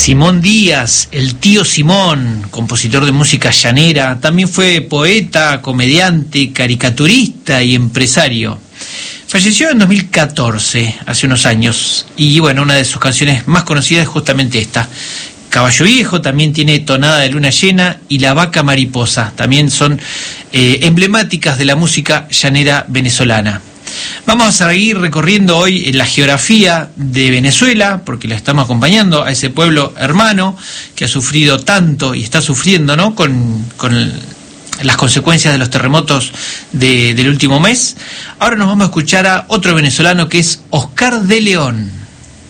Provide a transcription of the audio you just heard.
Simón Díaz, el tío Simón, compositor de música llanera, también fue poeta, comediante, caricaturista y empresario. Falleció en 2014, hace unos años, y bueno, una de sus canciones más conocidas es justamente esta. Caballo Viejo también tiene Tonada de Luna Llena y La Vaca Mariposa, también son emblemáticas de la música llanera venezolana. Vamos a seguir recorriendo hoy la geografía de Venezuela, porque la estamos acompañando a ese pueblo hermano que ha sufrido tanto y está sufriendo, ¿no?, con las consecuencias de los terremotos del último mes. Ahora nos vamos a escuchar a otro venezolano que es Oscar de León.